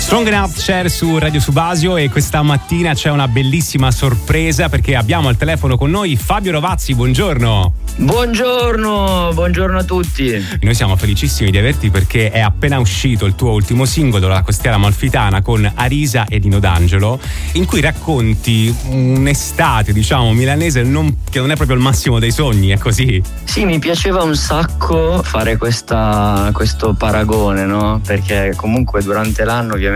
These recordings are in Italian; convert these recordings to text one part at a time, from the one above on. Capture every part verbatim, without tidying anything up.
Strong Enough Cher su Radio Subasio, e questa mattina c'è una bellissima sorpresa perché abbiamo al telefono con noi Fabio Rovazzi. Buongiorno. Buongiorno, buongiorno a tutti. Noi siamo felicissimi di averti perché è appena uscito il tuo ultimo singolo, La Costiera Amalfitana, con Arisa e Nino D'Angelo, in cui racconti un'estate, diciamo, milanese non, che non è proprio il massimo dei sogni, è così? Sì, mi piaceva un sacco fare questa, questo paragone, no? Perché comunque durante l'anno ovviamente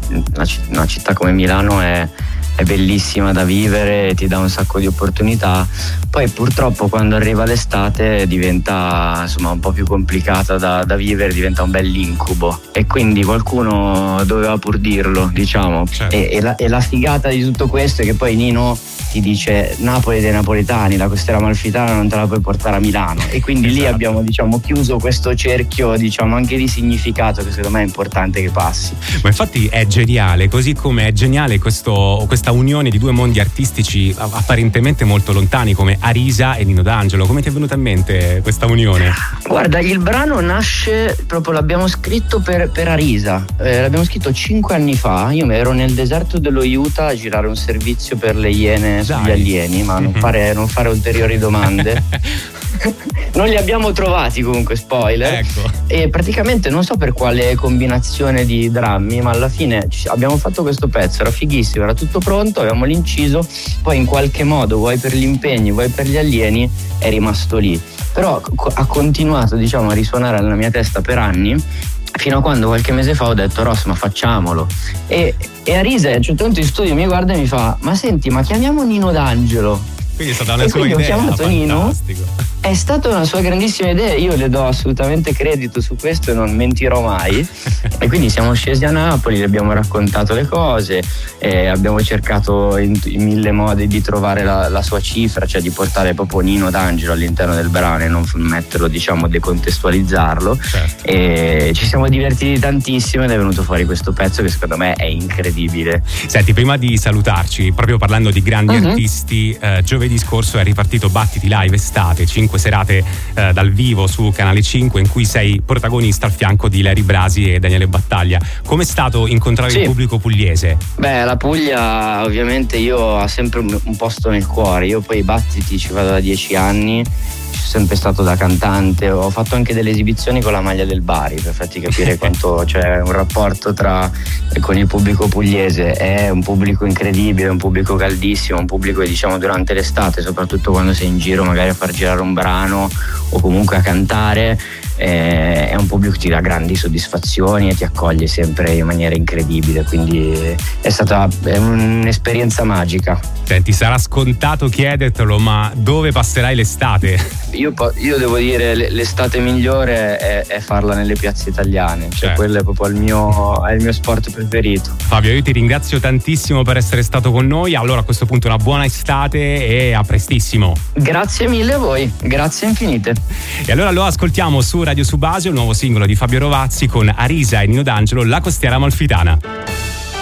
una città come Milano è, è bellissima da vivere, ti dà un sacco di opportunità. Poi purtroppo quando arriva l'estate diventa insomma un po' più complicata da, da vivere, diventa un bell'incubo, e quindi qualcuno doveva pur dirlo, diciamo. Certo. E, e, la, e la figata di tutto questo è che poi Nino ti dice: Napoli dei napoletani, la Costiera Amalfitana non te la puoi portare a Milano, e quindi esatto. Lì abbiamo, diciamo, chiuso questo cerchio, diciamo, anche di significato che secondo me è importante che passi. Ma infatti è geniale, così come è geniale questo, questa unione di due mondi artistici apparentemente molto lontani come Arisa e Nino D'Angelo. Come ti è venuta in mente questa unione? Guarda, il brano nasce proprio, l'abbiamo scritto per, per Arisa, eh, l'abbiamo scritto cinque anni fa. Io ero nel deserto dello Utah a girare un servizio per le Iene sugli Dai. alieni, ma non fare, non fare ulteriori domande. Non li abbiamo trovati, comunque, spoiler. Ecco. E praticamente non so per quale combinazione di drammi, ma alla fine abbiamo fatto questo pezzo, era fighissimo, era tutto pronto, avevamo l'inciso, poi in qualche modo, vuoi per gli impegni, vuoi per gli alieni, è rimasto lì. Però ha continuato, diciamo, a risuonare nella mia testa per anni, fino a quando qualche mese fa ho detto: Ross, ma facciamolo. E, e Arisa a un certo punto in studio mi guarda e mi fa: ma senti, ma chiamiamo Nino D'Angelo. Quindi è stata una e sua quindi idea. Ho chiamato Fantastico. Nino. È stata una sua grandissima idea, io le do assolutamente credito su questo e non mentirò mai. E quindi siamo scesi a Napoli, le abbiamo raccontato le cose, e abbiamo cercato in, in mille modi di trovare la, la sua cifra, cioè di portare proprio Nino D'Angelo all'interno del brano e non metterlo, diciamo, decontestualizzarlo. Certo. E ci siamo divertiti tantissimo ed è venuto fuori questo pezzo che secondo me è incredibile. Senti, prima di salutarci, proprio parlando di grandi uh-huh. artisti, eh, giovedì scorso è ripartito Battiti Live Estate, cinque serate eh, dal vivo su Canale cinque, in cui sei protagonista al fianco di Larry Brasi e Daniele Battaglia. Com'è stato incontrare sì. il pubblico pugliese? Beh, la Puglia ovviamente io ho sempre un posto nel cuore. Io poi i Battiti ci vado da dieci anni, ci sono sempre stato da cantante, ho fatto anche delle esibizioni con la maglia del Bari per farti capire quanto c'è un rapporto tra con il pubblico pugliese. È un pubblico incredibile, un pubblico caldissimo, un pubblico che, diciamo, durante l'estate, soprattutto quando sei in giro magari a far girare un brano o comunque a cantare, eh, è un pubblico che ti dà grandi soddisfazioni e ti accoglie sempre in maniera incredibile, quindi è stata è un'esperienza magica. Senti, sarà scontato chiedertelo, ma dove passerai l'estate? Io, io devo dire, l'estate migliore è, è farla nelle piazze italiane, cioè certo. quello è proprio il mio, è il mio sport preferito. Fabio, io ti ringrazio tantissimo per essere stato con noi. Allora, a questo punto una buona estate e a prestissimo. Grazie mille a voi, grazie infinite. E allora lo ascoltiamo su Radio Subasio, il nuovo singolo di Fabio Rovazzi con Arisa e Nino D'Angelo, La Costiera Amalfitana.